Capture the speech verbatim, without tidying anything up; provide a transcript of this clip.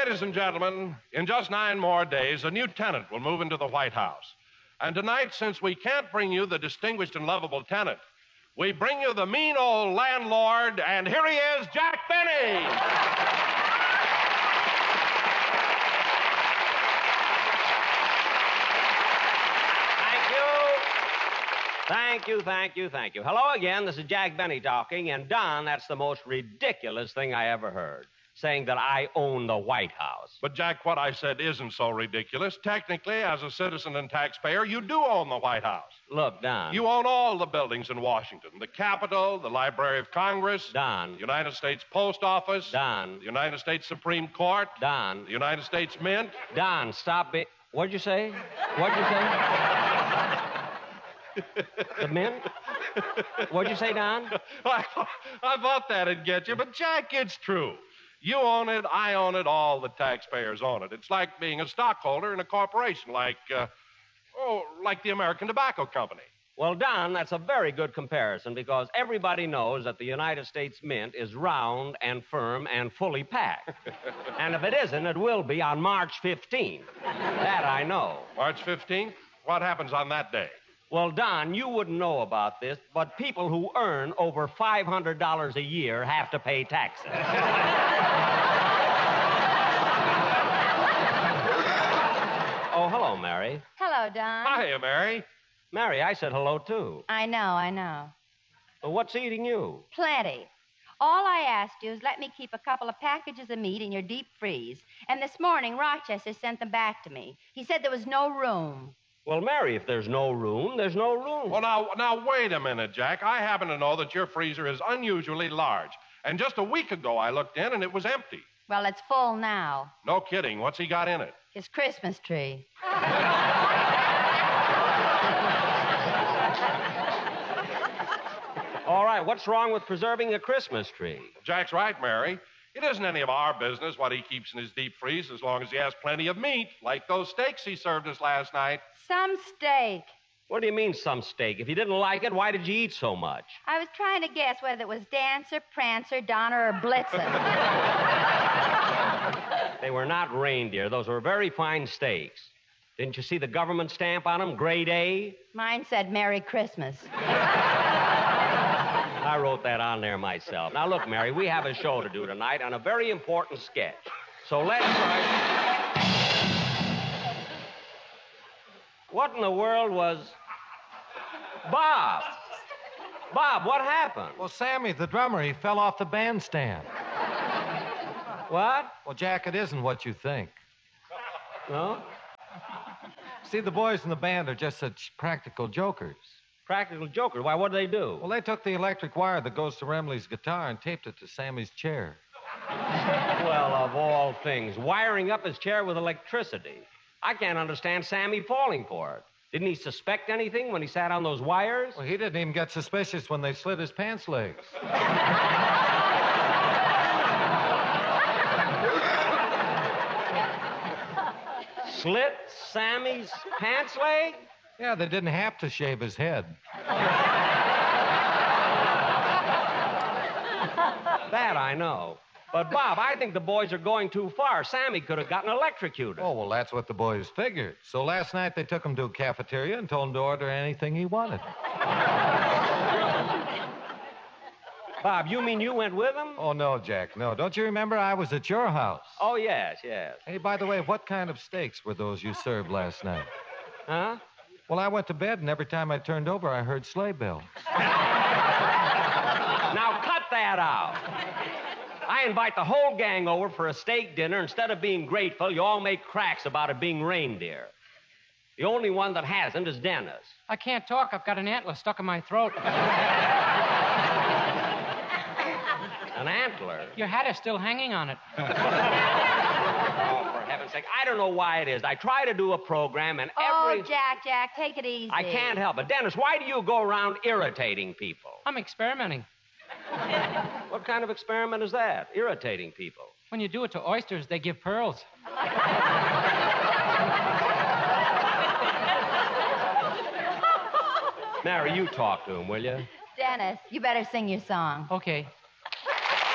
ladies and gentlemen, in just nine more days, a new tenant will move into the White House. And tonight, since we can't bring you the distinguished and lovable tenant, we bring you the mean old landlord, and here he is, Jack Benny. Thank you, thank you, thank you. Hello again, this is Jack Benny talking, and Don, that's the most ridiculous thing I ever heard, saying that I own the White House. But, Jack, what I said isn't so ridiculous. Technically, as a citizen and taxpayer, you do own the White House. Look, Don. You own all the buildings in Washington. The Capitol, the Library of Congress. Don. The United States Post Office. Don. The United States Supreme Court. Don. The United States Mint. Don, stop it. What'd you say? What'd you say? The Mint? What'd you say, Don? I, I thought that'd get you, but, Jack, it's true. You own it, I own it, all the taxpayers own it. It's like being a stockholder in a corporation, like, uh, oh, like the American Tobacco Company. Well, Don, that's a very good comparison because everybody knows that the United States Mint is round and firm and fully packed. And if it isn't, it will be on March fifteenth. That I know. March fifteenth? What happens on that day? Well, Don, you wouldn't know about this, but people who earn over five hundred dollars a year have to pay taxes. Oh, hello, Mary. Hello, Don. Hiya, Mary. Mary, I said hello, too. I know, I know. Well, what's eating you? Plenty. All I asked you is let me keep a couple of packages of meat in your deep freeze. And this morning, Rochester sent them back to me. He said there was no room. Well, Mary, if there's no room, there's no room. Well, now, now, wait a minute, Jack. I happen to know that your freezer is unusually large. And just a week ago, I looked in, and it was empty. Well, it's full now. No kidding. What's he got in it? His Christmas tree. All right, what's wrong with preserving a Christmas tree? Jack's right, Mary. It isn't any of our business what he keeps in his deep freeze as long as he has plenty of meat, like those steaks he served us last night. Some steak. What do you mean, some steak? If you didn't like it, why did you eat so much? I was trying to guess whether it was Dancer, Prancer, Donner, or Blitzen. They were not reindeer. Those were very fine steaks. Didn't you see the government stamp on them? Grade A? Mine said Merry Christmas. I wrote that on there myself. Now, look, Mary, we have a show to do tonight on a very important sketch. So let's try... What in the world was... Bob! Bob, what happened? Well, Sammy, the drummer, he fell off the bandstand. What? Well, Jack, it isn't what you think. No? See, the boys in the band are just such practical jokers. Practical jokers? Why, what did they do? Well, they took the electric wire that goes to Remley's guitar and taped it to Sammy's chair. Well, of all things, wiring up his chair with electricity. I can't understand Sammy falling for it. Didn't he suspect anything when he sat on those wires? Well, he didn't even get suspicious when they slit his pants legs. Slit Sammy's pants leg? Yeah, they didn't have to shave his head. That I know. But, Bob, I think the boys are going too far. Sammy could have gotten electrocuted. Oh, well, that's what the boys figured. So last night they took him to a cafeteria and told him to order anything he wanted. Bob, you mean you went with him? Oh, no, Jack, no. Don't you remember I was at your house? Oh, yes, yes. Hey, by the way, what kind of steaks were those you served last night? Huh? Well, I went to bed, and every time I turned over, I heard sleigh bells. Now, cut that out. I invite the whole gang over for a steak dinner. Instead of being grateful, you all make cracks about it being reindeer. The only one that hasn't is Dennis. I can't talk. I've got an antler stuck in my throat. An antler? Your hat is still hanging on it. Oh, for heaven's sake. I don't know why it is. I try to do a program and every... Oh, Jack, Jack, take it easy. I can't help it. Dennis, why do you go around irritating people? I'm experimenting. What kind of experiment is that? Irritating people. When you do it to oysters, they give pearls. Mary, you talk to him, will you? Dennis, you better sing your song. Okay.